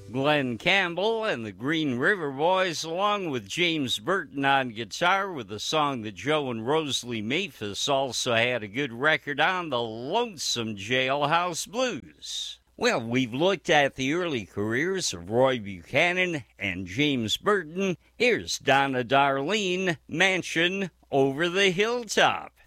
Glenn Campbell and the Green River Boys, along with James Burton on guitar, with a song that Joe and Rosalie Maphis also had a good record on, The Lonesome Jailhouse Blues. Well, we've looked at the early careers of Roy Buchanan and James Burton. Here's Donna Darlene, Mansion Over the Hilltop.